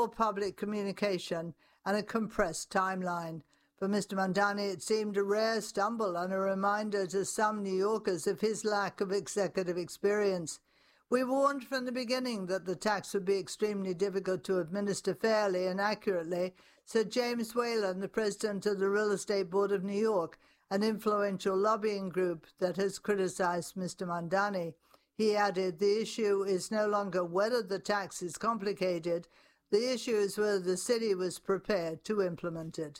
poor public communication, and a compressed timeline. For Mr. Mamdani, it seemed a rare stumble and a reminder to some New Yorkers of his lack of executive experience. We warned from the beginning that the tax would be extremely difficult to administer fairly and accurately, said James Whalen, the president of the Real Estate Board of New York, an influential lobbying group that has criticized Mr. Mamdani. He added, the issue is no longer whether the tax is complicated, the issue is whether the city was prepared to implement it.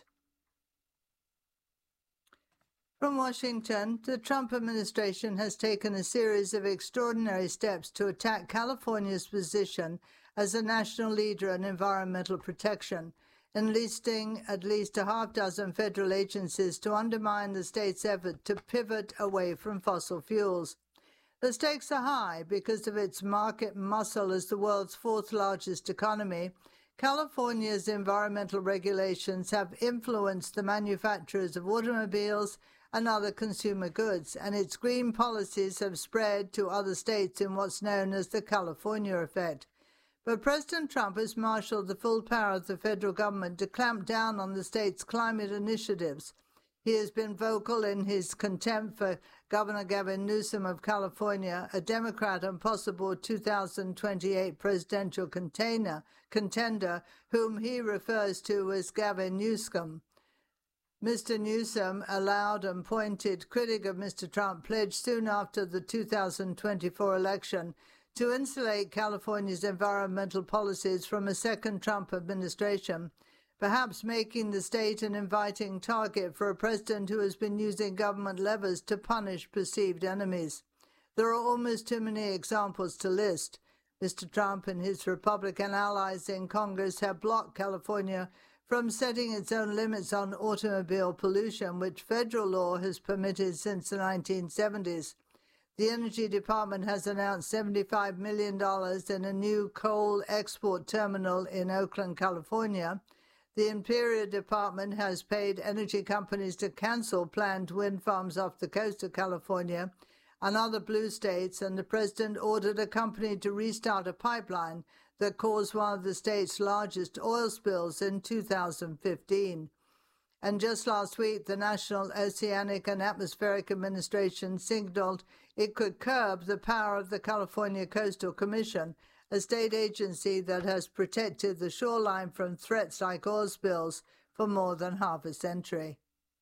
From Washington, the Trump administration has taken a series of extraordinary steps to attack California's position as a national leader in environmental protection, enlisting at least a half-dozen federal agencies to undermine the state's effort to pivot away from fossil fuels. The stakes are high because of its market muscle as the world's fourth-largest economy. California's environmental regulations have influenced the manufacturers of automobiles and other consumer goods, and its green policies have spread to other states in what's known as the California effect. But President Trump has marshaled the full power of the federal government to clamp down on the state's climate initiatives. He has been vocal in his contempt for Governor Gavin Newsom of California, a Democrat and possible 2028 presidential contender, whom he refers to as Gavin Newsom. Mr. Newsom, a loud and pointed critic of Mr. Trump, pledged soon after the 2024 election to insulate California's environmental policies from a second Trump administration, perhaps making the state an inviting target for a president who has been using government levers to punish perceived enemies. There are almost too many examples to list. Mr. Trump and his Republican allies in Congress have blocked California from setting its own limits on automobile pollution, which federal law has permitted since the 1970s. The Energy Department has announced $75 million in a new coal export terminal in Oakland, California. The Interior Department has paid energy companies to cancel planned wind farms off the coast of California and other blue states, and the president ordered a company to restart a pipeline that caused one of the state's largest oil spills in 2015. And just last week, the National Oceanic and Atmospheric Administration signaled it could curb the power of the California Coastal Commission, a state agency that has protected the shoreline from threats like oil spills for more than half a century.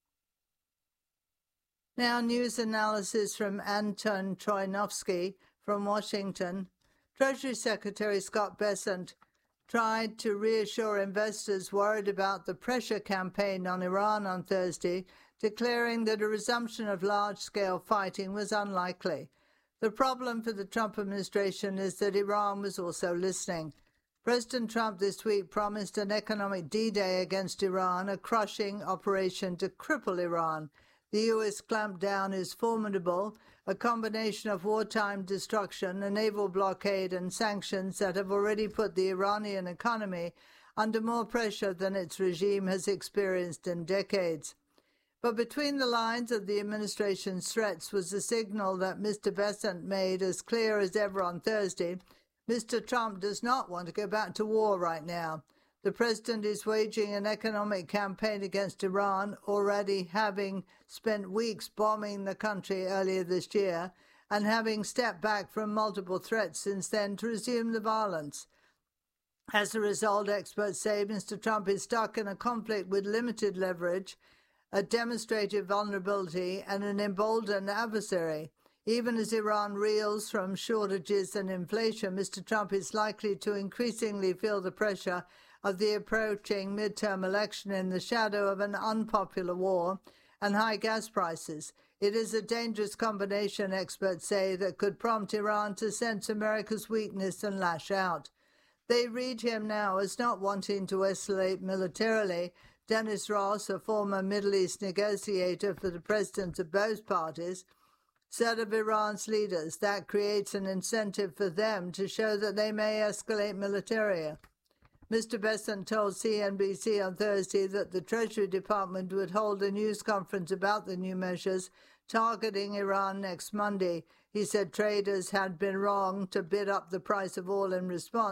Now, news analysis from Anton Troianovsky from Washington. Treasury Secretary Scott Bessent tried to reassure investors worried about the pressure campaign on Iran on Thursday, declaring that a resumption of large-scale fighting was unlikely. The problem for the Trump administration is that Iran was also listening. President Trump this week promised an economic D-Day against Iran, a crushing operation to cripple Iran. The U.S. clampdown is formidable, a combination of wartime destruction, a naval blockade, and sanctions that have already put the Iranian economy under more pressure than its regime has experienced in decades. But between the lines of the administration's threats was a signal that Mr. Bessent made as clear as ever on Thursday. Mr. Trump does not want to go back to war right now. The president is waging an economic campaign against Iran, already having spent weeks bombing the country earlier this year and having stepped back from multiple threats since then to resume the violence. As a result, experts say Mr. Trump is stuck in a conflict with limited leverage, a demonstrated vulnerability, and an emboldened adversary. Even as Iran reels from shortages and inflation, Mr. Trump is likely to increasingly feel the pressure of the approaching midterm election in the shadow of an unpopular war and high gas prices. It is a dangerous combination, experts say, that could prompt Iran to sense America's weakness and lash out. They read him now as not wanting to escalate militarily. Dennis Ross, a former Middle East negotiator for the presidents of both parties, said of Iran's leaders that creates an incentive for them to show that they may escalate militarily. Mr. Bessent told CNBC on Thursday that the Treasury Department would hold a news conference about the new measures targeting Iran next Monday. He said traders had been wrong to bid up the price of oil in response.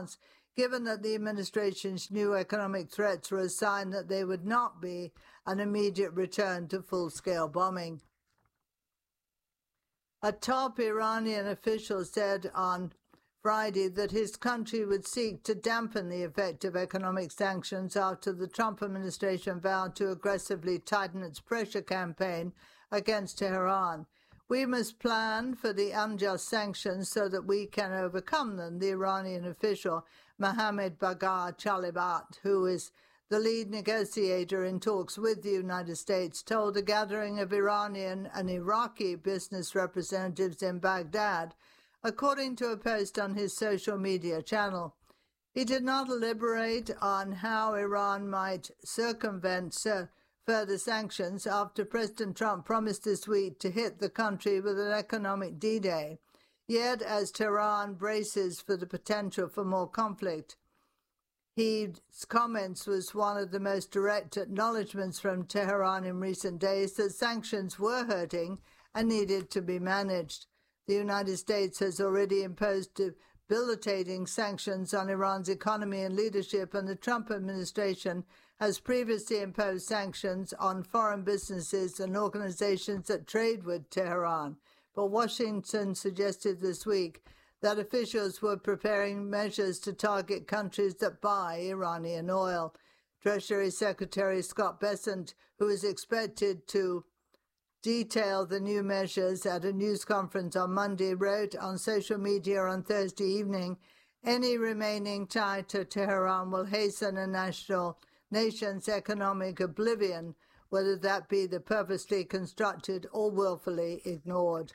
given that the administration's new economic threats were a sign that there would not be an immediate return to full-scale bombing. A top Iranian official said on Friday that his country would seek to dampen the effect of economic sanctions after the Trump administration vowed to aggressively tighten its pressure campaign against Tehran. "We must plan for the unjust sanctions so that we can overcome them," the Iranian official Mohammad Bagher Chalibat, who is the lead negotiator in talks with the United States, told a gathering of Iranian and Iraqi business representatives in Baghdad, according to a post on his social media channel. He did not elaborate on how Iran might circumvent further sanctions after President Trump promised this week to hit the country with an economic D-Day, yet as Tehran braces for the potential for more conflict. His comments was one of the most direct acknowledgments from Tehran in recent days that sanctions were hurting and needed to be managed. The United States has already imposed debilitating sanctions on Iran's economy and leadership, and the Trump administration has previously imposed sanctions on foreign businesses and organizations that trade with Tehran. But Washington suggested this week that officials were preparing measures to target countries that buy Iranian oil. Treasury Secretary Scott Bessent, who is expected to detail the new measures at a news conference on Monday, wrote on social media on Thursday evening, "Any remaining tie to Tehran will hasten a nation's economic oblivion, whether that be the purposely constructed or willfully ignored."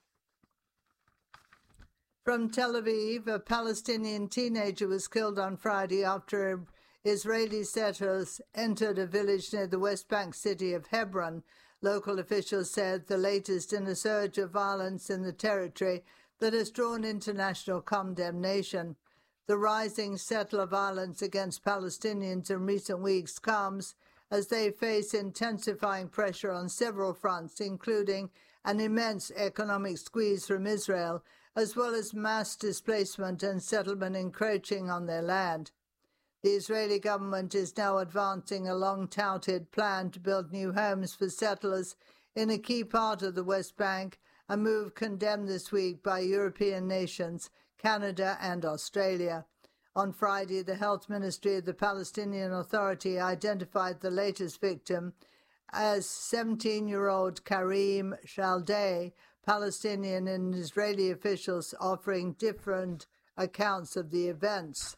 From Tel Aviv, a Palestinian teenager was killed on Friday after Israeli settlers entered a village near the West Bank city of Hebron. Local officials said the latest in a surge of violence in the territory that has drawn international condemnation. The rising settler violence against Palestinians in recent weeks comes as they face intensifying pressure on several fronts, including an immense economic squeeze from Israel, as well as mass displacement and settlement encroaching on their land. The Israeli government is now advancing a long-touted plan to build new homes for settlers in a key part of the West Bank, a move condemned this week by European nations, Canada and Australia. On Friday, the Health Ministry of the Palestinian Authority identified the latest victim as 17-year-old Karim Chaldei, Palestinian and Israeli officials offering different accounts of the events.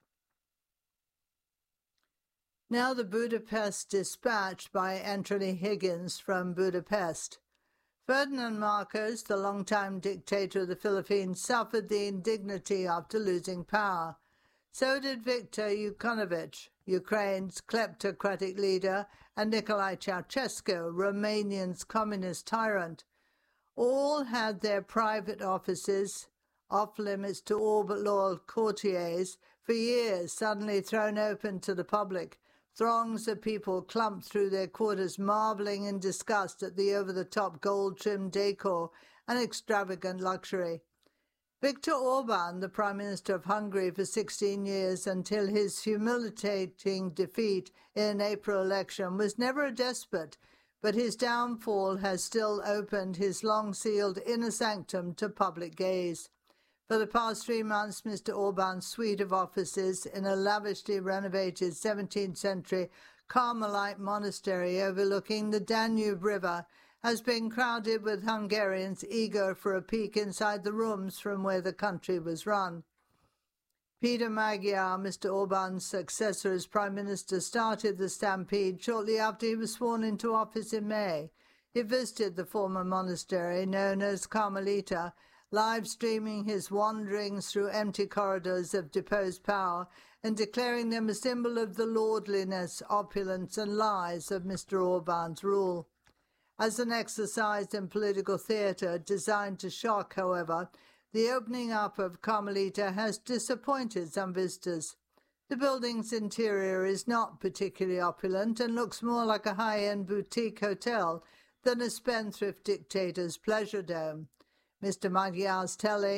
Now the Budapest Dispatch by Anthony Higgins from Budapest. Ferdinand Marcos, the longtime dictator of the Philippines, suffered the indignity after losing power. So did Viktor Yanukovych, Ukraine's kleptocratic leader, and Nicolae Ceausescu, Romania's communist tyrant. All had their private offices, off-limits to all but loyal courtiers, for years suddenly thrown open to the public. Throngs of people clumped through their quarters, marveling in disgust at the over-the-top gold-trimmed decor and extravagant luxury. Viktor Orban, the Prime Minister of Hungary for 16 years until his humiliating defeat in an April election, was never a despot, but his downfall has still opened his long-sealed inner sanctum to public gaze. For the past 3 months, Mr. Orban's suite of offices in a lavishly renovated 17th-century Carmelite monastery overlooking the Danube River has been crowded with Hungarians eager for a peek inside the rooms from where the country was run. Peter Magyar, Mr. Orban's successor as Prime Minister, started the stampede shortly after he was sworn into office in May. He visited the former monastery, known as Carmelita, live-streaming his wanderings through empty corridors of deposed power and declaring them a symbol of the lordliness, opulence and lies of Mr. Orban's rule. As an exercise in political theatre designed to shock, however, the opening up of Carmelita has disappointed some visitors. The building's interior is not particularly opulent and looks more like a high-end boutique hotel than a spendthrift dictator's pleasure dome. Mr. Magyar's telling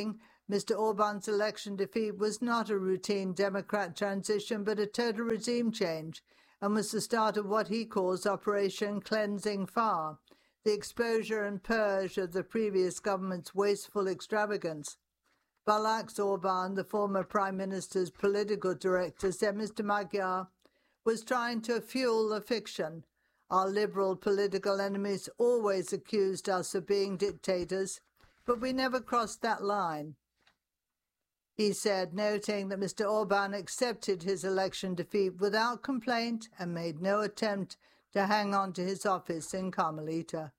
Mr. Orban's election defeat was not a routine Democrat transition but a total regime change, and was the start of what he calls Operation Cleansing Fire, the exposure and purge of the previous government's wasteful extravagance. Balázs Orbán, the former Prime Minister's political director, said Mr. Magyar was trying to fuel the fiction. Our liberal political enemies always accused us of being dictators, but we never crossed that line, he said, noting that Mr. Orbán accepted his election defeat without complaint and made no attempt to hang on to his office in Carmelita.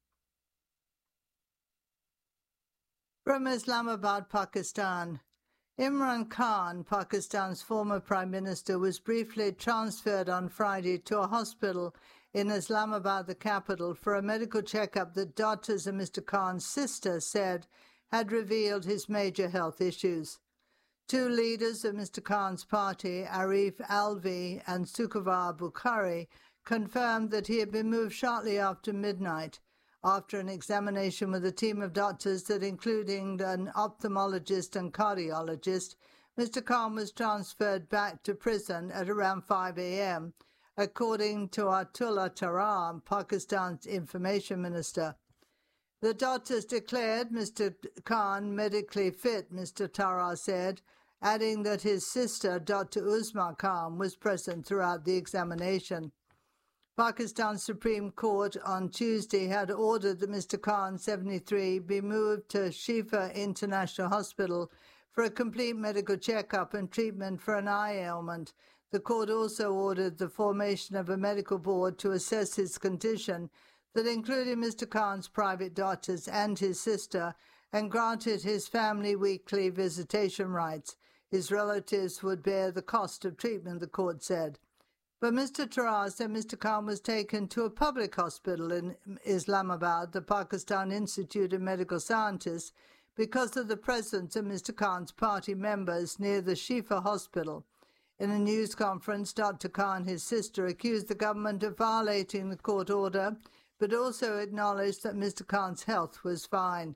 From Islamabad, Pakistan, Imran Khan, Pakistan's former Prime Minister, was briefly transferred on Friday to a hospital in Islamabad, the capital, for a medical checkup that doctors and Mr. Khan's sister said had revealed his major health issues. Two leaders of Mr. Khan's party, Arif Alvi and Sukhawar Bukhari, confirmed that he had been moved shortly after midnight, after an examination with a team of doctors that included an ophthalmologist and cardiologist. Mr. Khan was transferred back to prison at around 5 a.m., according to Atullah Tarar, Pakistan's information minister. The doctors declared Mr. Khan medically fit, Mr. Tarar said, adding that his sister, Dr. Uzma Khan, was present throughout the examination. Pakistan's Supreme Court on Tuesday had ordered that Mr. Khan, 73, be moved to Shifa International Hospital for a complete medical checkup and treatment for an eye ailment. The court also ordered the formation of a medical board to assess his condition that included Mr. Khan's private doctors and his sister, and granted his family weekly visitation rights. His relatives would bear the cost of treatment, the court said. But Mr. Tarar said Mr. Khan was taken to a public hospital in Islamabad, the Pakistan Institute of Medical Scientists, because of the presence of Mr. Khan's party members near the Shifa hospital. In a news conference, Dr. Khan, his sister, accused the government of violating the court order, but also acknowledged that Mr. Khan's health was fine.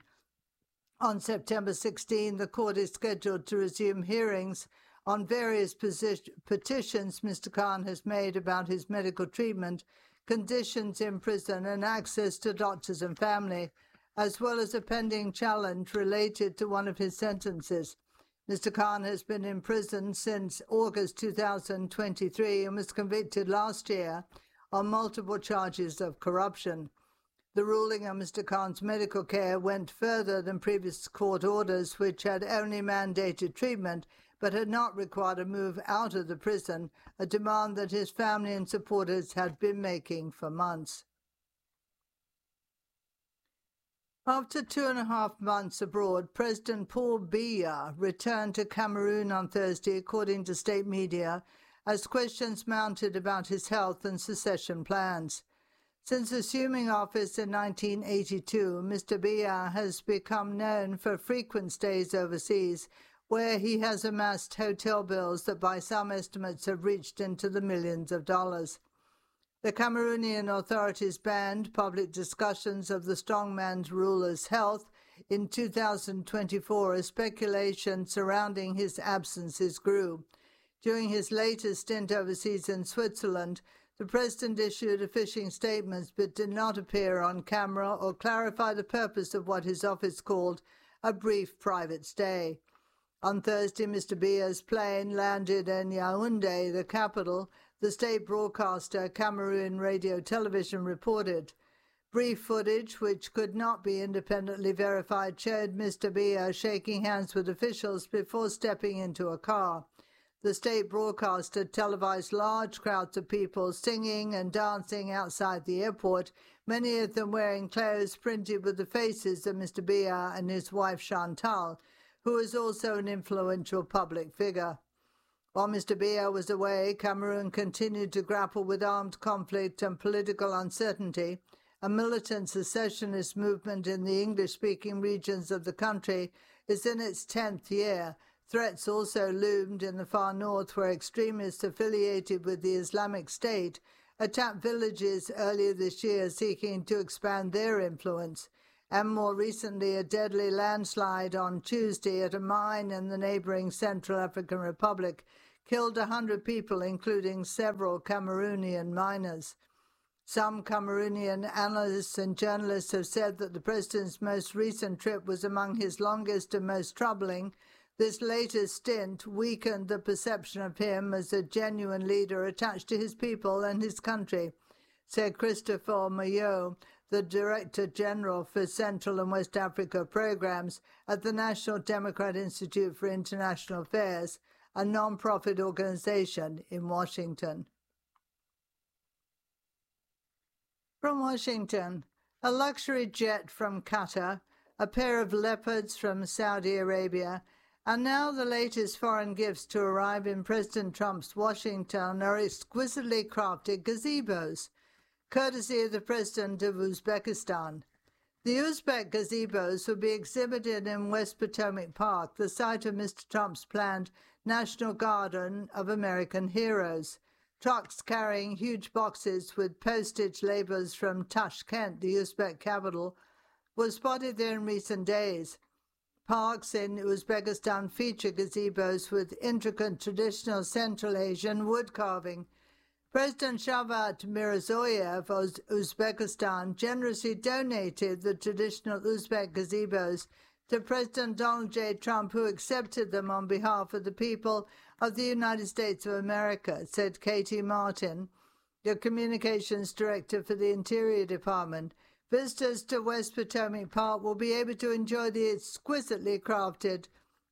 On September 16, the court is scheduled to resume hearings on various petitions Mr. Khan has made about his medical treatment, conditions in prison, and access to doctors and family, as well as a pending challenge related to one of his sentences. Mr. Khan has been in prison since August 2023 and was convicted last year on multiple charges of corruption. The ruling on Mr. Khan's medical care went further than previous court orders, which had only mandated treatment but had not required a move out of the prison, a demand that his family and supporters had been making for months. After 2.5 months abroad, President Paul Biya returned to Cameroon on Thursday, according to state media, as questions mounted about his health and secession plans. Since assuming office in 1982, Mr. Biya has become known for frequent stays overseas, where he has amassed hotel bills that by some estimates have reached into the millions of dollars. The Cameroonian authorities banned public discussions of the strongman's ruler's health in 2024 as speculation surrounding his absences grew. During his latest stint overseas in Switzerland, the president issued official statements but did not appear on camera or clarify the purpose of what his office called a brief private stay. On Thursday, Mr. Biya's plane landed in Yaoundé, the capital, the state broadcaster Cameroon Radio Television reported. Brief footage, which could not be independently verified, showed Mr. Biya shaking hands with officials before stepping into a car. The state broadcaster televised large crowds of people singing and dancing outside the airport, many of them wearing clothes printed with the faces of Mr. Biya and his wife Chantal, who is also an influential public figure. While Mr. Biya was away, Cameroon continued to grapple with armed conflict and political uncertainty. A militant secessionist movement in the English-speaking regions of the country is in its 10th year. Threats also loomed in the far north, where extremists affiliated with the Islamic State attacked villages earlier this year seeking to expand their influence. and more recently a deadly landslide on Tuesday at a mine in the neighboring Central African Republic killed 100 people, including several Cameroonian miners. Some Cameroonian analysts and journalists have said that the president's most recent trip was among his longest and most troubling. This latest stint weakened the perception of him as a genuine leader attached to his people and his country, said Christopher Maillot, the Director General for Central and West Africa Programs at the National Democrat Institute for International Affairs, a non-profit organization in Washington. From Washington, a luxury jet from Qatar, a pair of leopards from Saudi Arabia, and now the latest foreign gifts to arrive in President Trump's Washington are exquisitely crafted gazebos, courtesy of the President of Uzbekistan. The Uzbek gazebos will be exhibited in West Potomac Park, the site of Mr. Trump's planned National Garden of American Heroes. Trucks carrying huge boxes with postage labels from Tashkent, the Uzbek capital, were spotted there in recent days. Parks in Uzbekistan feature gazebos with intricate traditional Central Asian wood carving. President Shavkat Mirziyoyev of Uzbekistan generously donated the traditional Uzbek gazebos to President Donald J. Trump, who accepted them on behalf of the people of the United States of America, said Katie Martin, the communications director for the Interior Department. Visitors to West Potomac Park will be able to enjoy the exquisitely crafted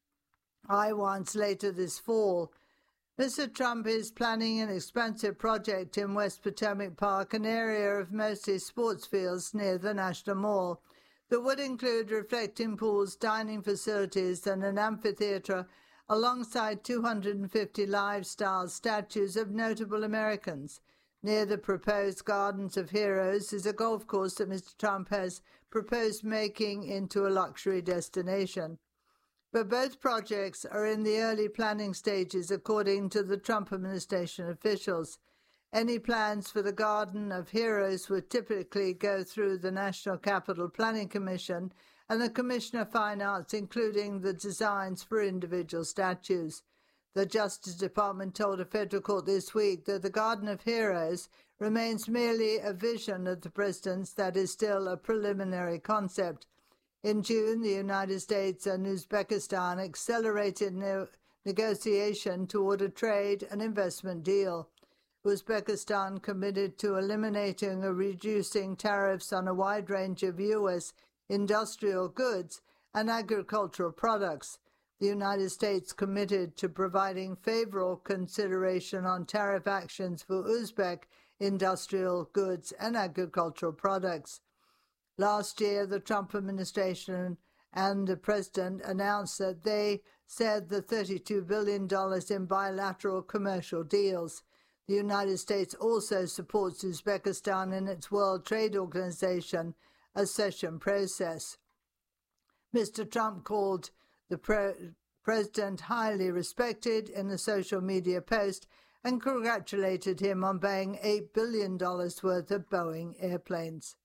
Iwans later this fall. Mr. Trump is planning an expansive project in West Potomac Park, an area of mostly sports fields near the National Mall, that would include reflecting pools, dining facilities, and an amphitheater alongside 250 live-style statues of notable Americans. Near the proposed Gardens of Heroes is a golf course that Mr. Trump has proposed making into a luxury destination. But both projects are in the early planning stages, according to the Trump administration officials. Any plans for the Garden of Heroes would typically go through the National Capital Planning Commission and the Commission of Fine Arts, including the designs for individual statues. The Justice Department told a federal court this week that the Garden of Heroes remains merely a vision of the president's that is still a preliminary concept. In June, the United States and Uzbekistan accelerated negotiation toward a trade and investment deal. Uzbekistan committed to eliminating or reducing tariffs on a wide range of U.S. industrial goods and agricultural products. The United States committed to providing favorable consideration on tariff actions for Uzbek industrial goods and agricultural products. Last year, the Trump administration and the president announced that they said the $32 billion in bilateral commercial deals. The United States also supports Uzbekistan in its World Trade Organization accession process. Mr. Trump called the president highly respected in a social media post and congratulated him on buying $8 billion worth of Boeing airplanes.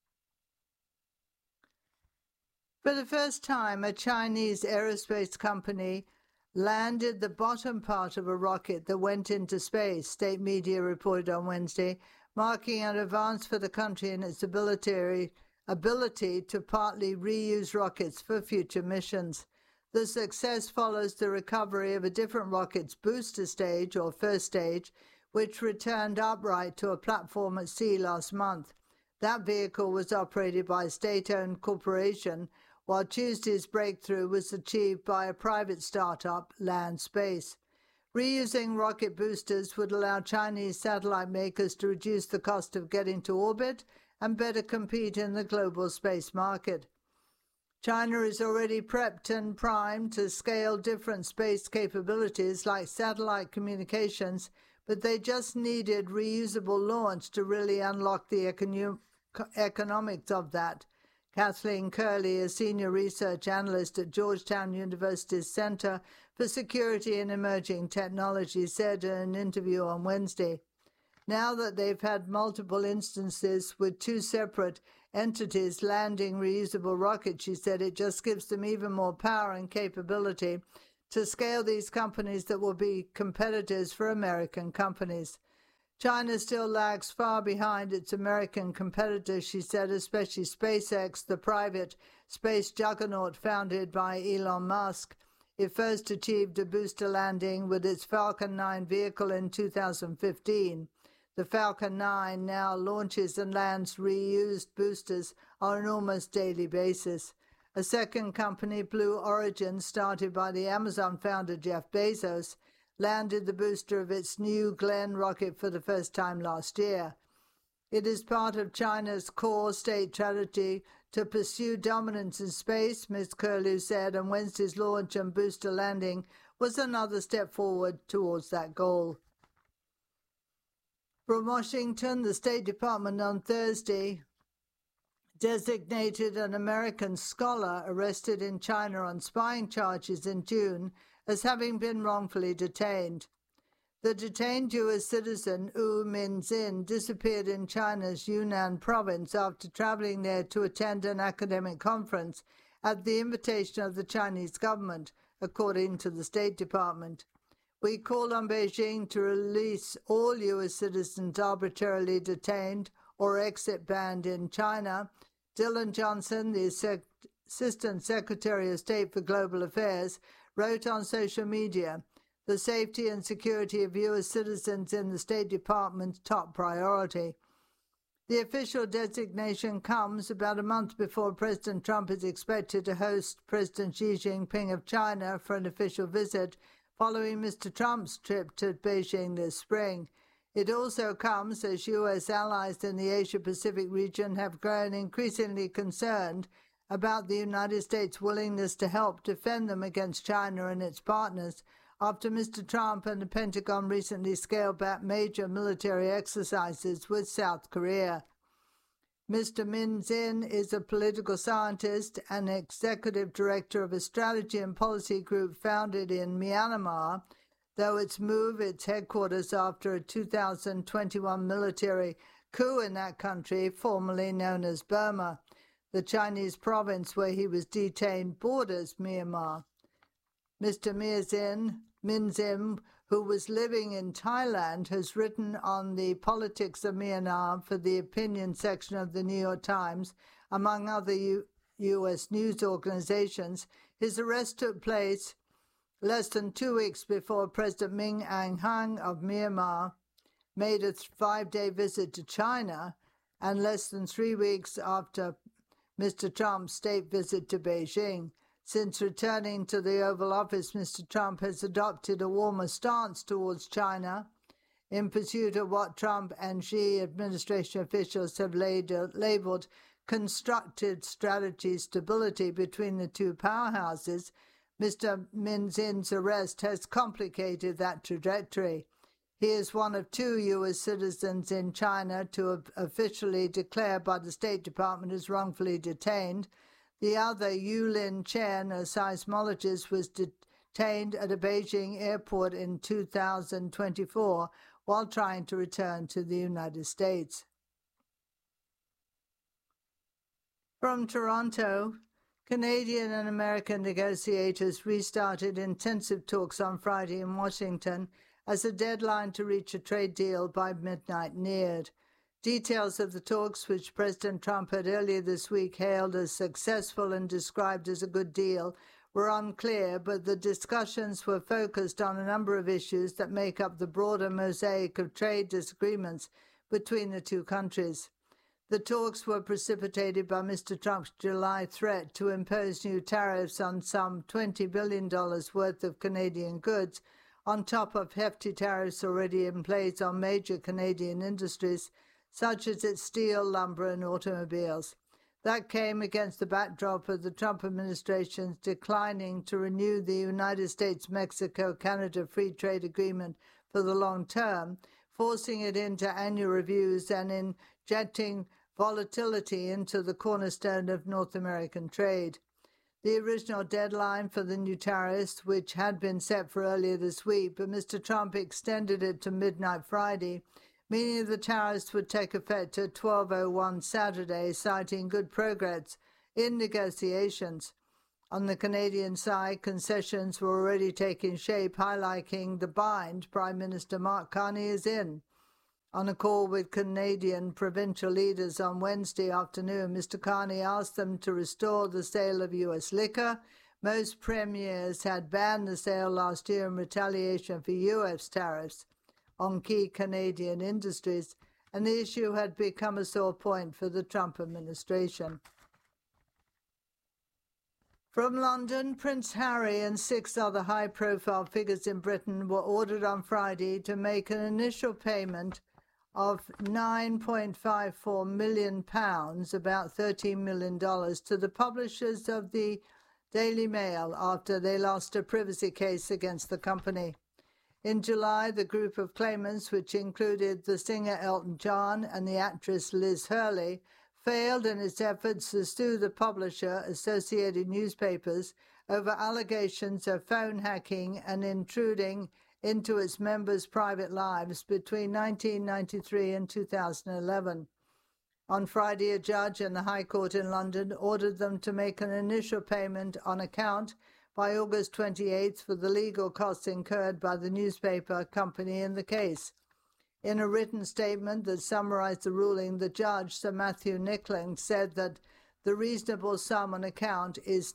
For the first time, a Chinese aerospace company landed the bottom part of a rocket that went into space, state media reported on Wednesday, marking an advance for the country in its ability to partly reuse rockets for future missions. The success follows the recovery of a different rocket's booster stage, or first stage, which returned upright to a platform at sea last month. That vehicle was operated by a state-owned corporation, while Tuesday's breakthrough was achieved by a private startup, Land Space. Reusing rocket boosters would allow Chinese satellite makers to reduce the cost of getting to orbit and better compete in the global space market. China is already prepped and primed to scale different space capabilities like satellite communications, but they just needed reusable launch to really unlock the economics of that. Kathleen Curley, a senior research analyst at Georgetown University's Center for Security and Emerging Technology, said in an interview on Wednesday, Now that they've had multiple instances with two separate entities landing reusable rockets, she said, it just gives them even more power and capability to scale these companies that will be competitors for American companies. China still lags far behind its American competitors, she said, especially SpaceX, the private space juggernaut founded by Elon Musk. It first achieved a booster landing with its Falcon 9 vehicle in 2015. The Falcon 9 now launches and lands reused boosters on an almost daily basis. A second company, Blue Origin, started by the Amazon founder Jeff Bezos, landed the booster of its New Glenn rocket for the first time last year. It is part of China's core state strategy to pursue dominance in space, Ms. Curlew said, and Wednesday's launch and booster landing was another step forward towards that goal. From Washington, the State Department on Thursday designated an American scholar arrested in China on spying charges in June as having been wrongfully detained. The detained U.S. citizen Wu Minzin disappeared in China's Yunnan province after traveling there to attend an academic conference at the invitation of the Chinese government, according to the State Department. We call on Beijing to release all U.S. citizens arbitrarily detained or exit banned in China. Dylan Johnson, the Assistant Secretary of State for Global Affairs, wrote on social media, "The safety and security of U.S. citizens in the State Department's top priority." The official designation comes about a month before President Trump is expected to host President Xi Jinping of China for an official visit following Mr. Trump's trip to Beijing this spring. It also comes as U.S. allies in the Asia-Pacific region have grown increasingly concerned about the United States' willingness to help defend them against China and its partners after Mr. Trump and the Pentagon recently scaled back major military exercises with South Korea. Mr. Min Zin is a political scientist and executive director of a strategy and policy group founded in Myanmar, though it's moved its headquarters after a 2021 military coup in that country, formerly known as Burma. The Chinese province where he was detained borders Myanmar. Mr. Min Zin, who was living in Thailand, has written on the politics of Myanmar for the opinion section of the New York Times, among other U.S. news organizations. His arrest took place less than 2 weeks before President Min Aung Hlaing of Myanmar made a 5-day visit to China, and less than 3 weeks after Mr. Trump's state visit to Beijing. Since returning to the Oval Office, Mr. Trump has adopted a warmer stance towards China in pursuit of what Trump and Xi administration officials have labeled constructive strategy stability between the two powerhouses. Mr. Min Zin's arrest has complicated that trajectory. He is one of 2 U.S. citizens in China to have officially declared by the State Department as wrongfully detained. The other, Yulin Chen, a seismologist, was detained at a Beijing airport in 2024 while trying to return to the United States. From Toronto, Canadian and American negotiators restarted intensive talks on Friday in Washington as a deadline to reach a trade deal by midnight neared. Details of the talks, which President Trump had earlier this week hailed as successful and described as a good deal, were unclear, but the discussions were focused on a number of issues that make up the broader mosaic of trade disagreements between the two countries. The talks were precipitated by Mr. Trump's July threat to impose new tariffs on some $20 billion worth of Canadian goods, on top of hefty tariffs already in place on major Canadian industries, such as its steel, lumber, and automobiles. That came against the backdrop of the Trump administration's declining to renew the United States-Mexico-Canada Free Trade Agreement for the long term, forcing it into annual reviews and injecting volatility into the cornerstone of North American trade. The original deadline for the new tariffs, which had been set for earlier this week, but Mr. Trump extended it to midnight Friday, meaning the tariffs would take effect at 12:01 Saturday, citing good progress in negotiations. On the Canadian side, concessions were already taking shape, highlighting the bind Prime Minister Mark Carney is in. On a call with Canadian provincial leaders on Wednesday afternoon, Mr. Carney asked them to restore the sale of U.S. liquor. Most premiers had banned the sale last year in retaliation for U.S. tariffs on key Canadian industries, and the issue had become a sore point for the Trump administration. From London, Prince Harry and 6 other high-profile figures in Britain were ordered on Friday to make an initial payment of £9.54 million, about $13 million, to the publishers of the Daily Mail after they lost a privacy case against the company. In July, the group of claimants, which included the singer Elton John and the actress Liz Hurley, failed in its efforts to sue the publisher, Associated Newspapers, over allegations of phone hacking and intruding into its members' private lives between 1993 and 2011. On Friday, a judge in the High Court in London ordered them to make an initial payment on account by August 28th for the legal costs incurred by the newspaper company in the case. In a written statement that summarized the ruling, the judge, Sir Matthew Nickling, said that the reasonable sum on account is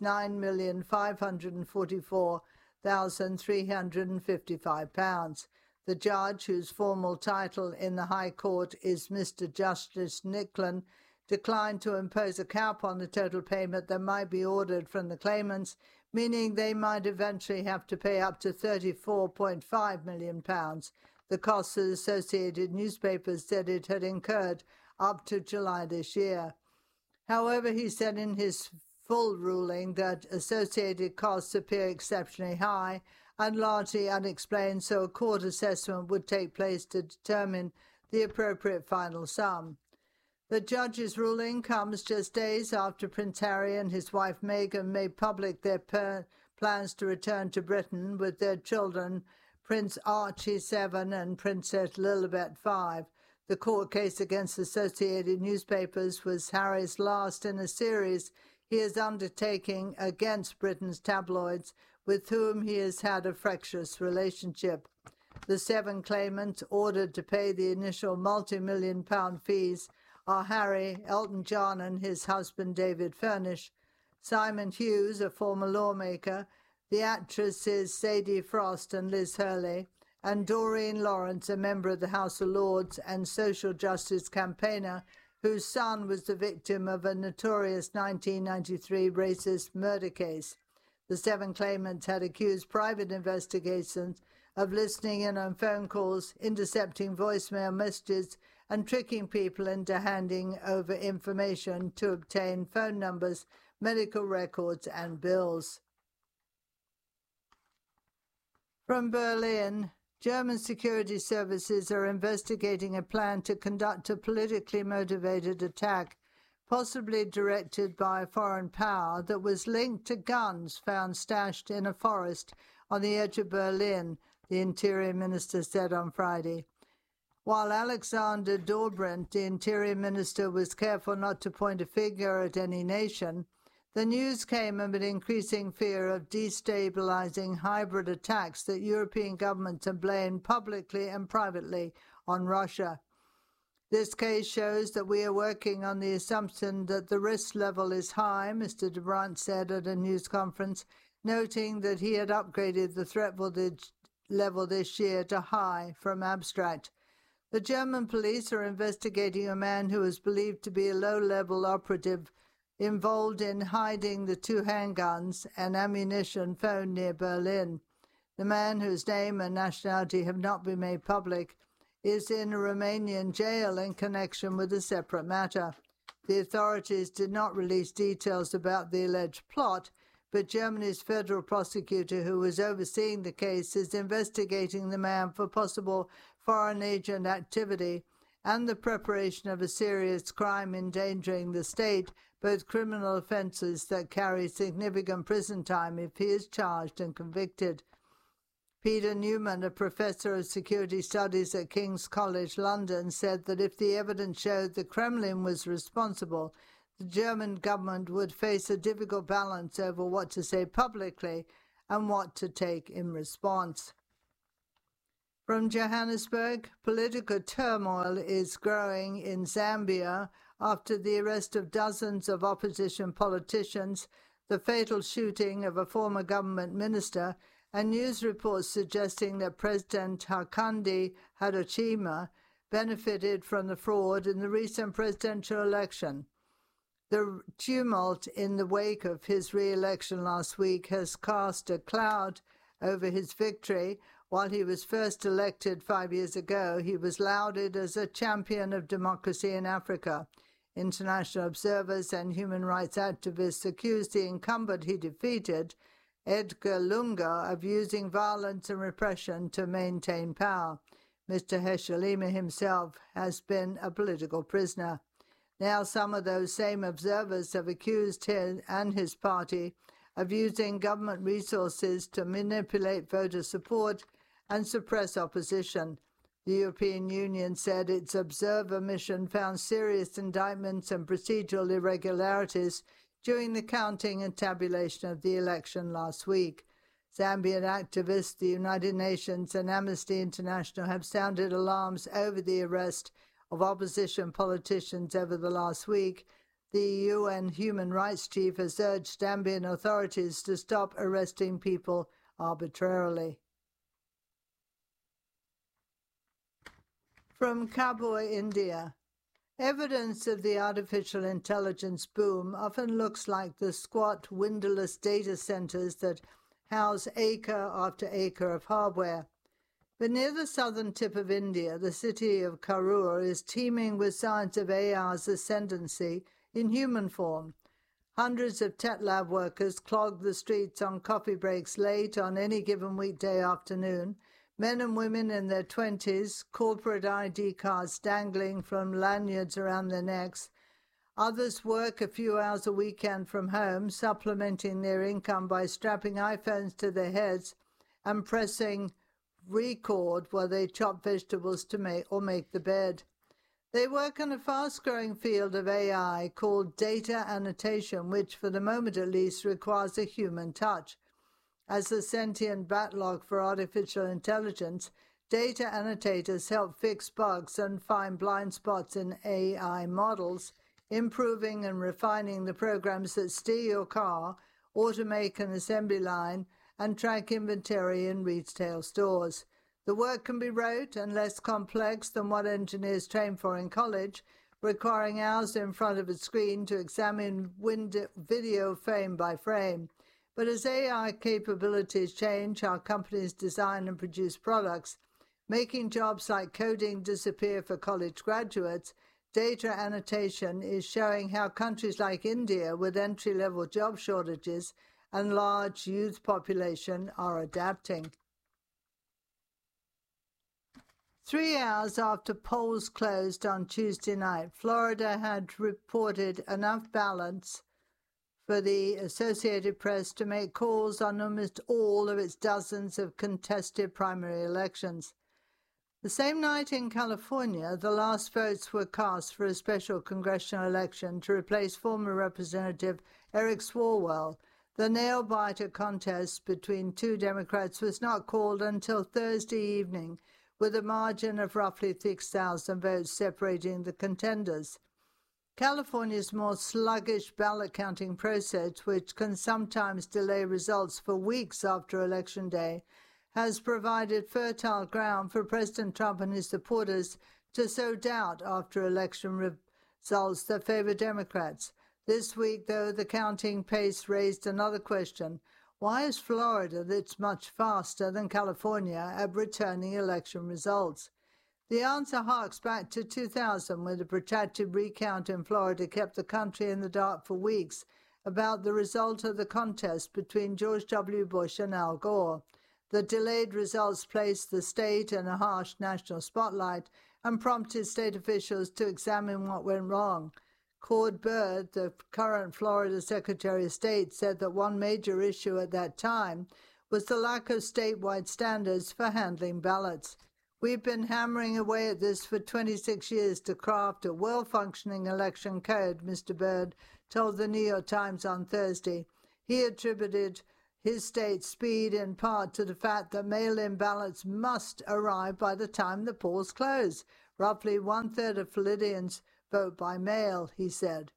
£9,544,355. The judge, whose formal title in the High Court is Mr. Justice Nickling, declined to impose a cap on the total payment that might be ordered from the claimants, meaning they might eventually have to pay up to £34.5 million, the costs that Associated Newspapers said it had incurred up to July this year. However, he said in his full ruling that associated costs appear exceptionally high and largely unexplained, so a court assessment would take place to determine the appropriate final sum. The judge's ruling comes just days after Prince Harry and his wife Meghan made public their plans to return to Britain with their children, Prince Archie 7 and Princess Lilibet 5. The court case against Associated Newspapers was Harry's last in a series he is undertaking against Britain's tabloids, with whom he has had a fractious relationship. The 7 claimants ordered to pay the initial multi-million-pound fees are Harry, Elton John and his husband David Furnish, Simon Hughes, a former lawmaker, the actresses Sadie Frost and Liz Hurley, and Doreen Lawrence, a member of the House of Lords and social justice campaigner whose son was the victim of a notorious 1993 racist murder case. The 7 claimants had accused private investigations of listening in on phone calls, intercepting voicemail messages, and tricking people into handing over information to obtain phone numbers, medical records, and bills. From Berlin, German security services are investigating a plan to conduct a politically motivated attack, possibly directed by a foreign power, that was linked to guns found stashed in a forest on the edge of Berlin, the Interior Minister said on Friday. While Alexander Dobrindt, the Interior Minister, was careful not to point a finger at any nation, the news came amid increasing fear of destabilizing hybrid attacks that European governments have blamed publicly and privately on Russia. This case shows that we are working on the assumption that the risk level is high, Mr. Dobrindt said at a news conference, noting that he had upgraded the threat level this year to high from abstract. The German police are investigating a man who is believed to be a low-level operative involved in hiding the 2 handguns and ammunition found near Berlin. The man, whose name and nationality have not been made public, is in a Romanian jail in connection with a separate matter. The authorities did not release details about the alleged plot, but Germany's federal prosecutor, who was overseeing the case, is investigating the man for possible foreign agent activity and the preparation of a serious crime endangering the state, both criminal offences that carry significant prison time if he is charged and convicted. Peter Newman, a professor of security studies at King's College London, said that if the evidence showed the Kremlin was responsible, the German government would face a difficult balance over what to say publicly and what to take in response. From Johannesburg, political turmoil is growing in Zambia after the arrest of dozens of opposition politicians, the fatal shooting of a former government minister, and news reports suggesting that President Hakainde Hichilema benefited from the fraud in the recent presidential election. The tumult in the wake of his re-election last week has cast a cloud over his victory. While he was first elected 5 years ago, he was lauded as a champion of democracy in Africa. International observers and human rights activists accused the incumbent he defeated, Edgar Lunga, of using violence and repression to maintain power. Mr. Hichilema himself has been a political prisoner. Now some of those same observers have accused him and his party of using government resources to manipulate voter support and suppress opposition. The European Union said its observer mission found serious indictments and procedural irregularities during the counting and tabulation of the election last week. Zambian activists, the United Nations and Amnesty International have sounded alarms over the arrest of opposition politicians over the last week. The UN Human Rights Chief has urged Zambian authorities to stop arresting people arbitrarily. From Kabul, India. Evidence of the artificial intelligence boom often looks like the squat, windowless data centers that house acre after acre of hardware. But near the southern tip of India, the city of Karur is teeming with signs of AI's ascendancy in human form. Hundreds of tech lab workers clog the streets on coffee breaks late on any given weekday afternoon. Men and women in their 20s, corporate ID cards dangling from lanyards around their necks. Others work a few hours a weekend from home, supplementing their income by strapping iPhones to their heads and pressing record while they chop vegetables to make the bed. They work in a fast-growing field of AI called data annotation, which, for the moment at least, requires a human touch. As a sentient backlog for artificial intelligence, data annotators help fix bugs and find blind spots in AI models, improving and refining the programs that steer your car, automate an assembly line, and track inventory in retail stores. The work can be rote and less complex than what engineers train for in college, requiring hours in front of a screen to examine video frame by frame. But as AI capabilities change how companies design and produce products, making jobs like coding disappear for college graduates, data annotation is showing how countries like India, with entry-level job shortages and large youth population, are adapting. 3 hours after polls closed on Tuesday night, Florida had reported enough ballots for the Associated Press to make calls on almost all of its dozens of contested primary elections. The same night in California, the last votes were cast for a special congressional election to replace former Representative Eric Swalwell. The nail-biter contest between two Democrats was not called until Thursday evening, with a margin of roughly 6,000 votes separating the contenders. California's more sluggish ballot counting process, which can sometimes delay results for weeks after Election Day, has provided fertile ground for President Trump and his supporters to sow doubt after election results that favor Democrats. This week, though, the counting pace raised another question. Why is Florida that's much faster than California at returning election results? The answer harks back to 2000, when the protracted recount in Florida kept the country in the dark for weeks about the result of the contest between George W. Bush and Al Gore. The delayed results placed the state in a harsh national spotlight and prompted state officials to examine what went wrong. Cord Byrd, the current Florida Secretary of State, said that one major issue at that time was the lack of statewide standards for handling ballots. We've been hammering away at this for 26 years to craft a well-functioning election code, Mr. Byrd told the New York Times on Thursday. He attributed his state's speed in part to the fact that mail-in ballots must arrive by the time the polls close. Roughly one-third of Floridians vote by mail, he said.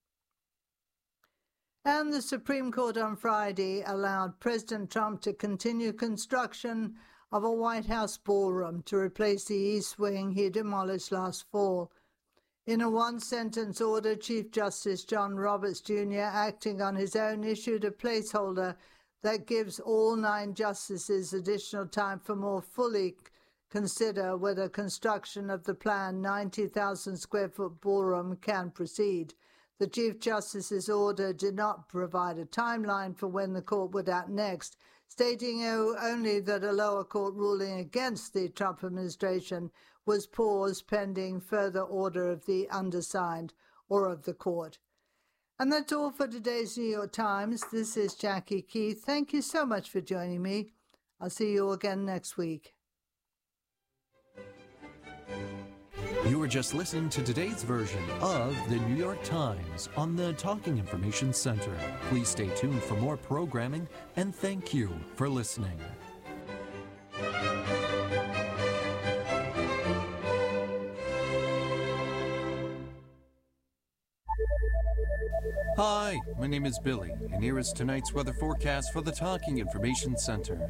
And the Supreme Court on Friday allowed President Trump to continue construction of a White House ballroom to replace the East Wing he demolished last fall. In a one-sentence order, Chief Justice John Roberts, Jr., acting on his own, issued a placeholder that gives all 9 justices additional time for more fully consider whether construction of the planned 90,000-square-foot ballroom can proceed. The Chief Justice's order did not provide a timeline for when the court would act next, stating only that a lower court ruling against the Trump administration was paused pending further order of the undersigned or of the court. And that's all for today's New York Times. This is Jackie Keith. Thank you so much for joining me. I'll see you again next week. You were just listening to today's version of the New York Times on the Talking Information Center. Please stay tuned for more programming, and thank you for listening. Hi, my name is Billy, and here is tonight's weather forecast for the Talking Information Center.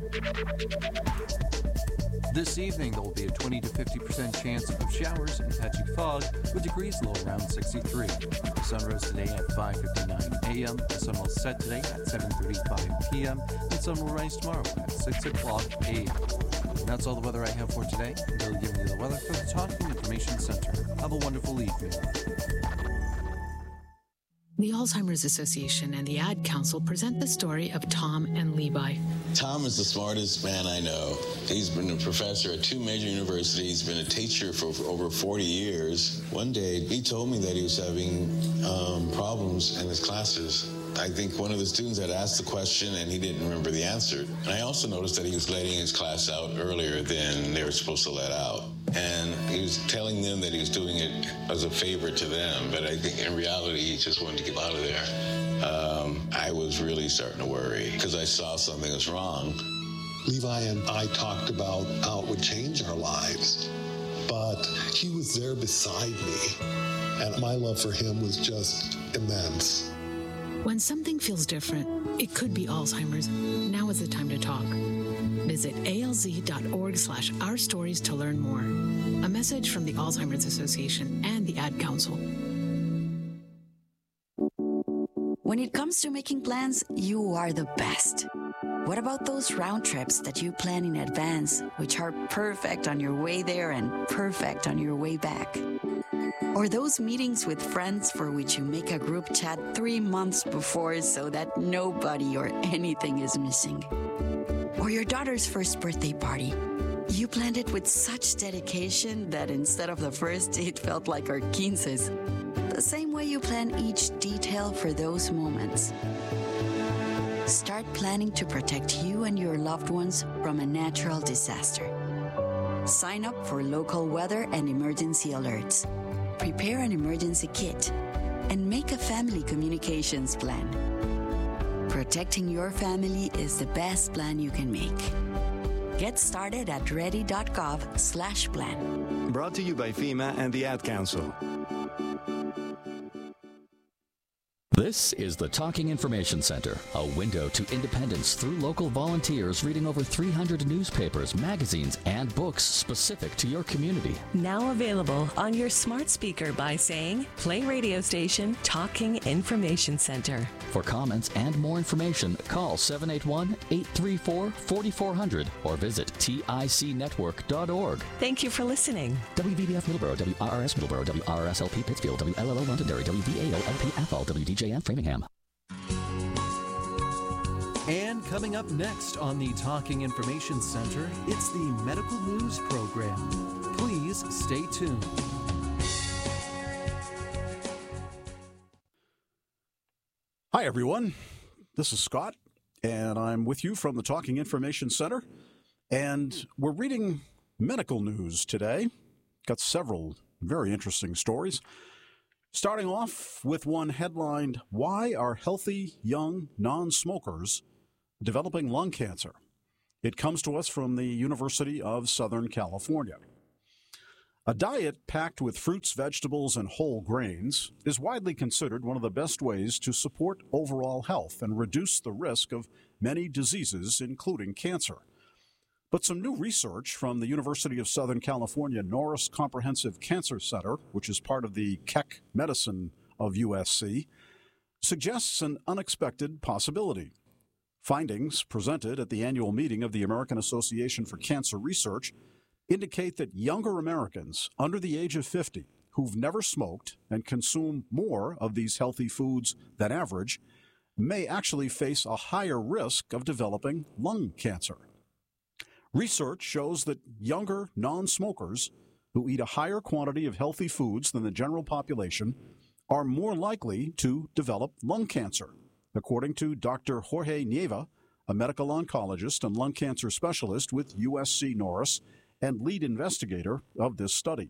This evening, there will be a 20 to 50% chance of showers and patchy fog, with degrees low around 63. The sun rose today at 5:59 a.m. The sun will set today at 7:35 p.m. The sun will rise tomorrow at 6 o'clock a.m. And that's all the weather I have for today. I'm Billy giving you the weather for the Talking Information Center. Have a wonderful evening. The Alzheimer's Association and the Ad Council present the story of Tom and Levi. Tom is the smartest man I know. He's been a professor at 2 major universities, been a teacher for over 40 years. One day, he told me that he was having problems in his classes. I think one of the students had asked the question and he didn't remember the answer. And I also noticed that he was letting his class out earlier than they were supposed to let out. And he was telling them that he was doing it as a favor to them, but I think in reality he just wanted to get out of there. I was really starting to worry because I saw something was wrong. Levi and I talked about how it would change our lives, but he was there beside me, and my love for him was just immense. When something feels different, it could be Alzheimer's. Now is the time to talk. Visit alz.org/ourstories to learn more. A message from the Alzheimer's Association and the Ad Council. When it comes to making plans, you are the best. What about those round trips that you plan in advance, which are perfect on your way there and perfect on your way back? Or those meetings with friends for which you make a group chat 3 months before so that nobody or anything is missing? Or your daughter's first birthday party. You planned it with such dedication that instead of the first, it felt like our 15s. The same way you plan each detail for those moments. Start planning to protect you and your loved ones from a natural disaster. Sign up for local weather and emergency alerts. Prepare an emergency kit and make a family communications plan. Protecting your family is the best plan you can make. Get started at ready.gov/plan. Brought to you by FEMA and the Ad Council. This is the Talking Information Center, a window to independence through local volunteers reading over 300 newspapers, magazines, and books specific to your community. Now available on your smart speaker by saying, play radio station Talking Information Center. For comments and more information, call 781-834-4400 or visit ticnetwork.org. Thank you for listening. WVBF Middleborough, WRRS Middleborough, WRSLP Pittsfield, WLLO Londonderry, WVAO LP Athol, WDJM Framingham. And coming up next on the Talking Information Center, it's the Medical News Program. Please stay tuned. Hi, everyone. This is Scott, and I'm with you from the Talking Information Center, and we're reading medical news today. Got several very interesting stories. Starting off with one headlined, "Why Are Healthy Young Non-Smokers Developing Lung Cancer?" It comes to us from the University of Southern California. A diet packed with fruits, vegetables, and whole grains is widely considered one of the best ways to support overall health and reduce the risk of many diseases, including cancer. But some new research from the University of Southern California Norris Comprehensive Cancer Center, which is part of the Keck Medicine of USC, suggests an unexpected possibility. Findings presented at the annual meeting of the American Association for Cancer Research indicate that younger Americans under the age of 50 who've never smoked and consume more of these healthy foods than average may actually face a higher risk of developing lung cancer. Research shows that younger non-smokers who eat a higher quantity of healthy foods than the general population are more likely to develop lung cancer, according to Dr. Jorge Nieva, a medical oncologist and lung cancer specialist with USC Norris and lead investigator of this study.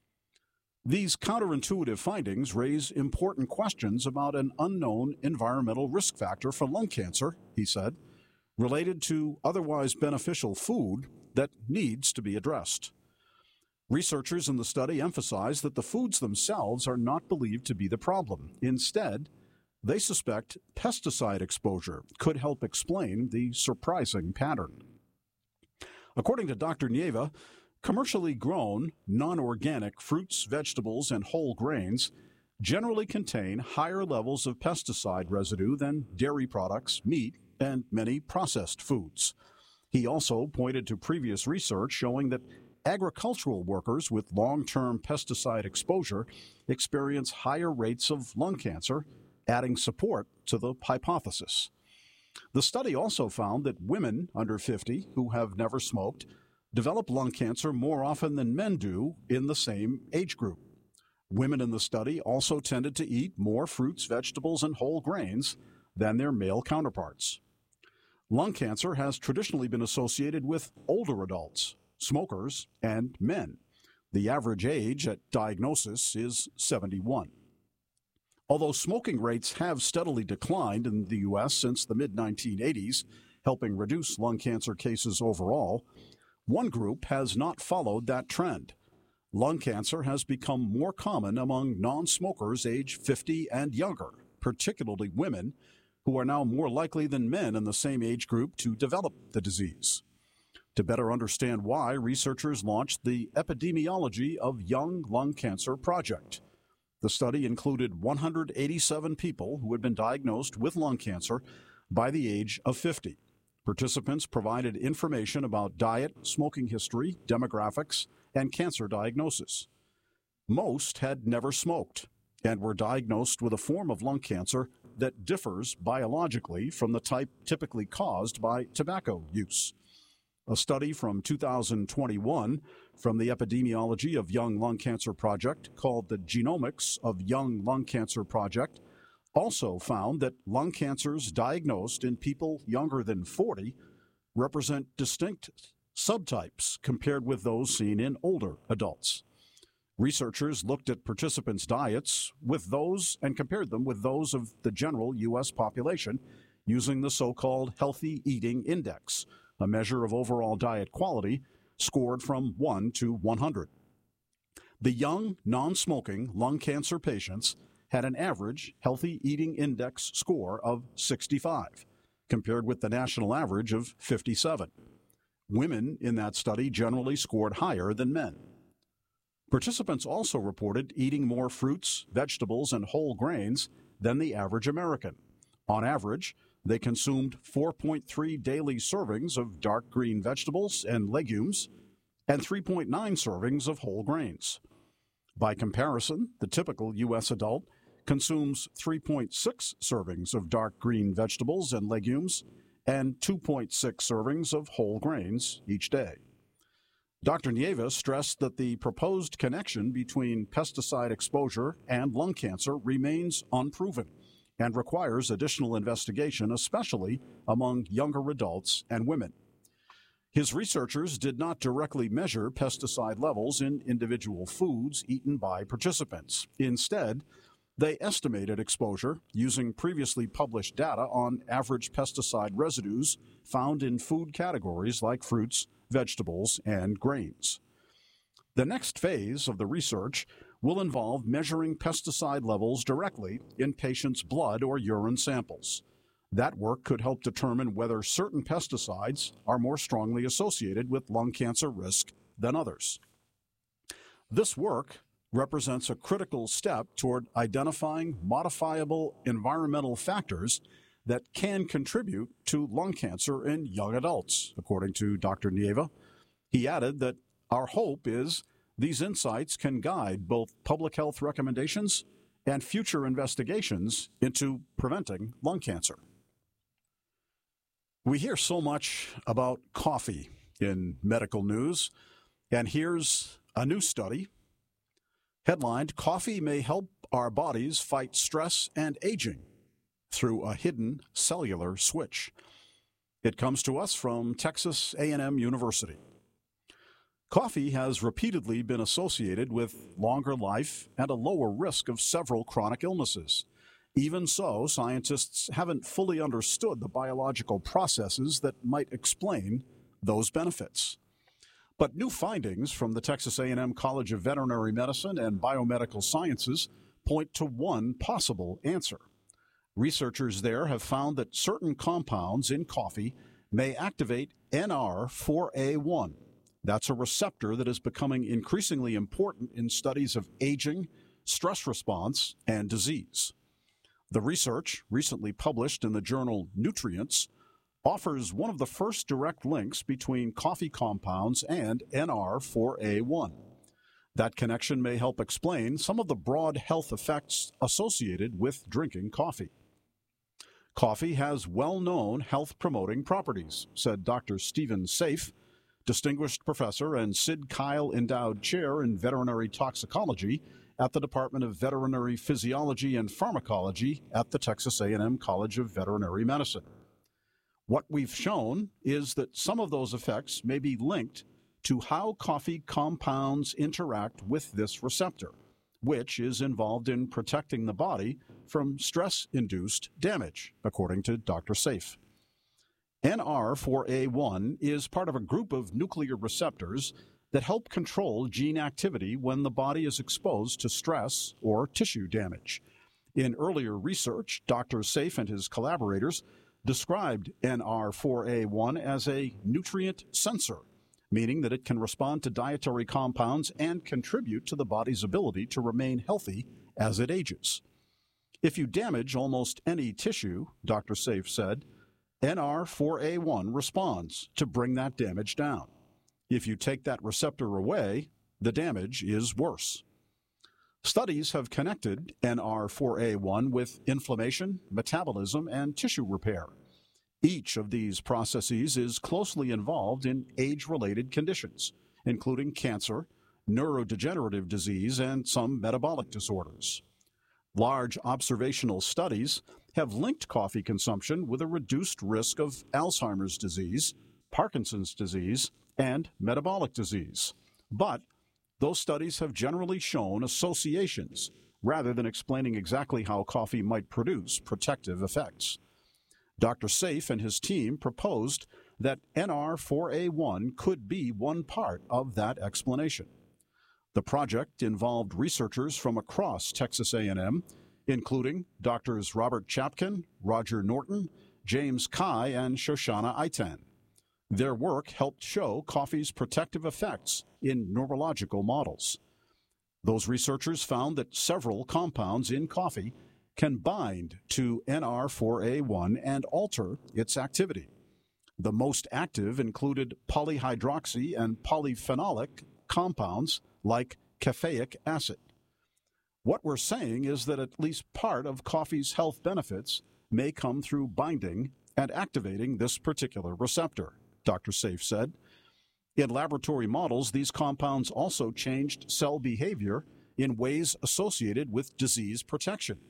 These counterintuitive findings raise important questions about an unknown environmental risk factor for lung cancer, he said, related to otherwise beneficial food that needs to be addressed. Researchers in the study emphasize that the foods themselves are not believed to be the problem. Instead, they suspect pesticide exposure could help explain the surprising pattern. According to Dr. Nieva, commercially grown, non-organic fruits, vegetables, and whole grains generally contain higher levels of pesticide residue than dairy products, meat, and many processed foods. He also pointed to previous research showing that agricultural workers with long-term pesticide exposure experience higher rates of lung cancer, adding support to the hypothesis. The study also found that women under 50 who have never smoked develop lung cancer more often than men do in the same age group. Women in the study also tended to eat more fruits, vegetables, and whole grains than their male counterparts. Lung cancer has traditionally been associated with older adults, smokers, and men. The average age at diagnosis is 71. Although smoking rates have steadily declined in the U.S. since the mid-1980s, helping reduce lung cancer cases overall, one group has not followed that trend. Lung cancer has become more common among non-smokers age 50 and younger, particularly women, who are now more likely than men in the same age group to develop the disease. To better understand why, researchers launched the Epidemiology of Young Lung Cancer Project. The study included 187 people who had been diagnosed with lung cancer by the age of 50. Participants provided information about diet, smoking history, demographics, and cancer diagnosis. Most had never smoked and were diagnosed with a form of lung cancer that differs biologically from the type typically caused by tobacco use. A study from 2021 from the Epidemiology of Young Lung Cancer Project, called the Genomics of Young Lung Cancer Project, also found that lung cancers diagnosed in people younger than 40 represent distinct subtypes compared with those seen in older adults. Researchers looked at participants' diets with those and compared them with those of the general U.S. population using the so-called Healthy Eating Index, a measure of overall diet quality scored from 1 to 100. The young, non-smoking lung cancer patients had an average Healthy Eating Index score of 65, compared with the national average of 57. Women in that study generally scored higher than men. Participants also reported eating more fruits, vegetables, and whole grains than the average American. On average, they consumed 4.3 daily servings of dark green vegetables and legumes and 3.9 servings of whole grains. By comparison, the typical U.S. adult consumes 3.6 servings of dark green vegetables and legumes and 2.6 servings of whole grains each day. Dr. Nieva stressed that the proposed connection between pesticide exposure and lung cancer remains unproven, and requires additional investigation, especially among younger adults and women. His researchers did not directly measure pesticide levels in individual foods eaten by participants. Instead, they estimated exposure using previously published data on average pesticide residues found in food categories like fruits, vegetables, and grains. The next phase of the research will involve measuring pesticide levels directly in patients' blood or urine samples. That work could help determine whether certain pesticides are more strongly associated with lung cancer risk than others. This work represents a critical step toward identifying modifiable environmental factors that can contribute to lung cancer in young adults, according to Dr. Nieva. He added that our hope is these insights can guide both public health recommendations and future investigations into preventing lung cancer. We hear so much about coffee in medical news, and here's a new study headlined, "Coffee may help our bodies fight stress and aging through a hidden cellular switch." It comes to us from Texas A&M University. Coffee has repeatedly been associated with longer life and a lower risk of several chronic illnesses. Even so, scientists haven't fully understood the biological processes that might explain those benefits. But new findings from the Texas A&M College of Veterinary Medicine and Biomedical Sciences point to one possible answer. Researchers there have found that certain compounds in coffee may activate NR4A1. That's a receptor that is becoming increasingly important in studies of aging, stress response, and disease. The research, recently published in the journal Nutrients, offers one of the first direct links between coffee compounds and NR4A1. That connection may help explain some of the broad health effects associated with drinking coffee. Coffee has well-known health-promoting properties, said Dr. Stephen Safe, distinguished professor and Sid Kyle Endowed Chair in Veterinary Toxicology at the Department of Veterinary Physiology and Pharmacology at the Texas A&M College of Veterinary Medicine. What we've shown is that some of those effects may be linked to how coffee compounds interact with this receptor, which is involved in protecting the body from stress-induced damage, according to Dr. Safe. NR4A1 is part of a group of nuclear receptors that help control gene activity when the body is exposed to stress or tissue damage. In earlier research, Dr. Safe and his collaborators described NR4A1 as a nutrient sensor, meaning that it can respond to dietary compounds and contribute to the body's ability to remain healthy as it ages. If you damage almost any tissue, Dr. Safe said, NR4A1 responds to bring that damage down. If you take that receptor away, the damage is worse. Studies have connected NR4A1 with inflammation, metabolism, and tissue repair. Each of these processes is closely involved in age-related conditions, including cancer, neurodegenerative disease, and some metabolic disorders. Large observational studies have linked coffee consumption with a reduced risk of Alzheimer's disease, Parkinson's disease, and metabolic disease. But those studies have generally shown associations rather than explaining exactly how coffee might produce protective effects. Dr. Safe and his team proposed that NR4A1 could be one part of that explanation. The project involved researchers from across Texas A&M, including Drs. Robert Chapkin, Roger Norton, James Kai, and Shoshana Aitan. Their work helped show coffee's protective effects in neurological models. Those researchers found that several compounds in coffee can bind to NR4A1 and alter its activity. The most active included polyhydroxy and polyphenolic compounds like caffeic acid. What we're saying is that at least part of coffee's health benefits may come through binding and activating this particular receptor, Dr. Safe said. In laboratory models, these compounds also changed cell behavior in ways associated with disease protection,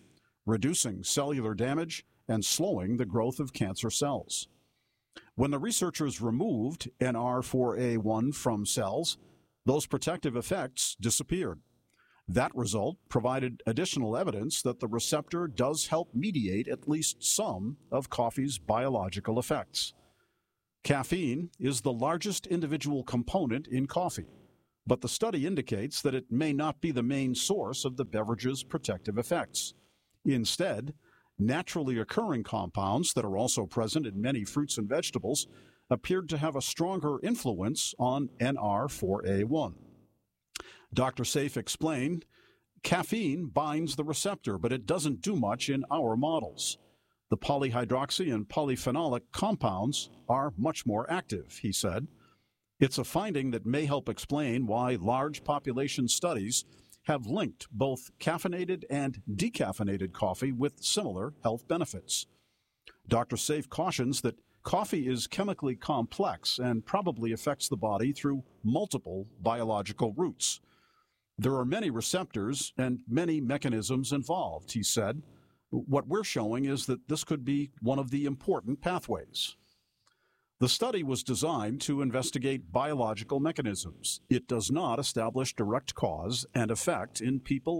reducing cellular damage and slowing the growth of cancer cells. When the researchers removed NR4A1 from cells, those protective effects disappeared. That result provided additional evidence that the receptor does help mediate at least some of coffee's biological effects. Caffeine is the largest individual component in coffee, but the study indicates that it may not be the main source of the beverage's protective effects. Instead, naturally occurring compounds that are also present in many fruits and vegetables appeared to have a stronger influence on NR4A1. Dr. Saif explained, caffeine binds the receptor, but it doesn't do much in our models. The polyhydroxy and polyphenolic compounds are much more active, he said. It's a finding that may help explain why large population studies have linked both caffeinated and decaffeinated coffee with similar health benefits. Dr. Saif cautions that coffee is chemically complex and probably affects the body through multiple biological routes. There are many receptors and many mechanisms involved, he said. What we're showing is that this could be one of the important pathways. The study was designed to investigate biological mechanisms. It does not establish direct cause and effect in people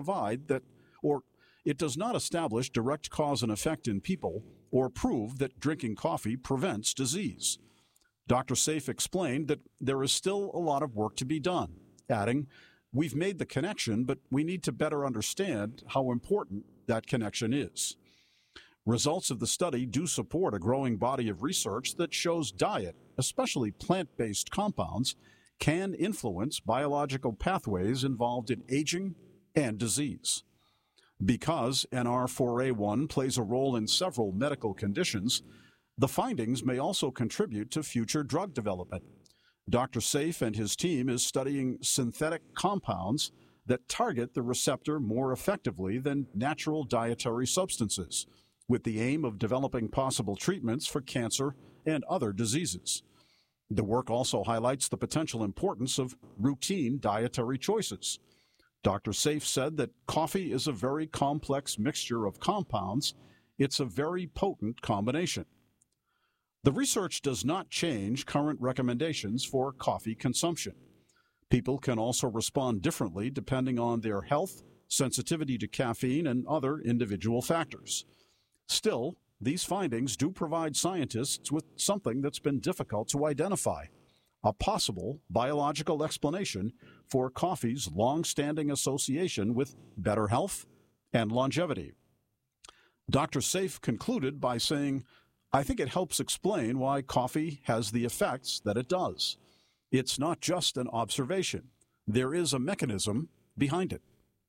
it does not establish direct cause and effect in people or prove that drinking coffee prevents disease. Dr. Saif explained that there is still a lot of work to be done, adding, "We've made the connection, but we need to better understand how important that connection is." Results of the study do support a growing body of research that shows diet, especially plant-based compounds, can influence biological pathways involved in aging and disease. Because NR4A1 plays a role in several medical conditions, the findings may also contribute to future drug development. Dr. Saif and his team is studying synthetic compounds that target the receptor more effectively than natural dietary substances, with the aim of developing possible treatments for cancer and other diseases. The work also highlights the potential importance of routine dietary choices. Dr. Saif said that coffee is a very complex mixture of compounds. It's a very potent combination. The research does not change current recommendations for coffee consumption. People can also respond differently depending on their health, sensitivity to caffeine, and other individual factors. Still, these findings do provide scientists with something that's been difficult to identify: a possible biological explanation for coffee's long-standing association with better health and longevity. Dr. Saif concluded by saying, "I think it helps explain why coffee has the effects that it does. It's not just an observation. There is a mechanism behind it."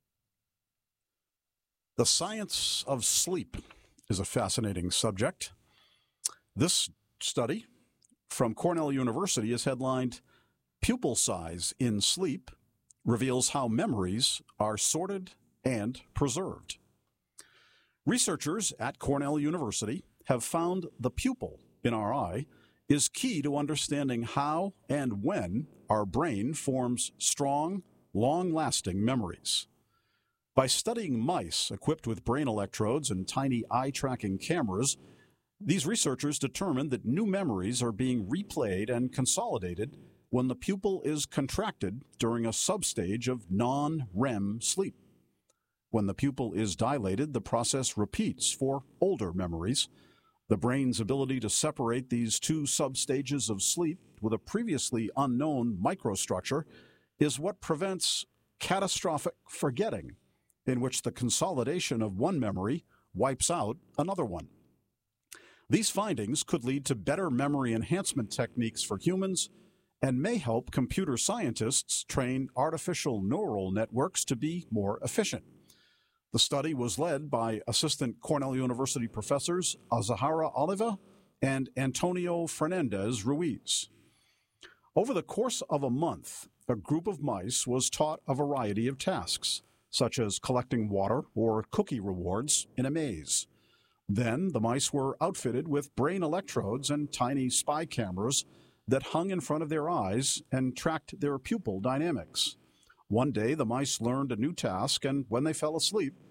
The science of sleep is a fascinating subject. This study from Cornell University is headlined, "Pupil Size in Sleep Reveals How Memories Are Sorted and Preserved." Researchers at Cornell University have found the pupil in our eye is key to understanding how and when our brain forms strong, long-lasting memories. By studying mice equipped with brain electrodes and tiny eye-tracking cameras, these researchers determined that new memories are being replayed and consolidated when the pupil is contracted during a substage of non-REM sleep. When the pupil is dilated, the process repeats for older memories. The brain's ability to separate these two substages of sleep with a previously unknown microstructure is what prevents catastrophic forgetting, in which the consolidation of one memory wipes out another one. These findings could lead to better memory enhancement techniques for humans and may help computer scientists train artificial neural networks to be more efficient. The study was led by assistant Cornell University professors Azahara Oliva and Antonio Fernandez Ruiz. Over the course of a month, a group of mice was taught a variety of tasks, such as collecting water or cookie rewards in a maze. Then the mice were outfitted with brain electrodes and tiny spy cameras that hung in front of their eyes and tracked their pupil dynamics. One day, the mice learned a new task, and when they fell asleep,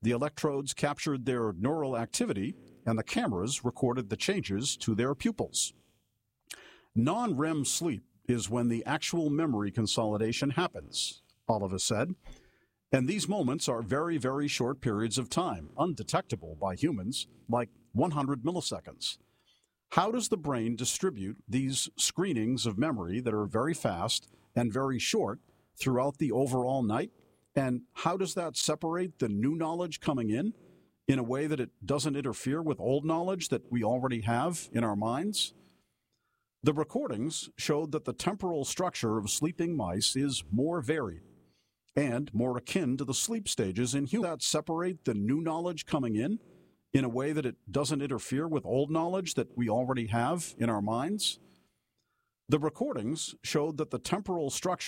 The electrodes captured their neural activity, and the cameras recorded the changes to their pupils. Non-REM sleep is when the actual memory consolidation happens, Oliva said, and these moments are very, very short periods of time, undetectable by humans, like 100 milliseconds. How does the brain distribute these screenings of memory that are very fast and very short throughout the overall night? And how does that separate the new knowledge coming in a way that it doesn't interfere with old knowledge that we already have in our minds? The recordings showed that the temporal structure of sleeping mice is more varied and more akin to the sleep stages in humans that separate the new knowledge coming in a way that it doesn't interfere with old knowledge that we already have in our minds. The recordings showed that the temporal structure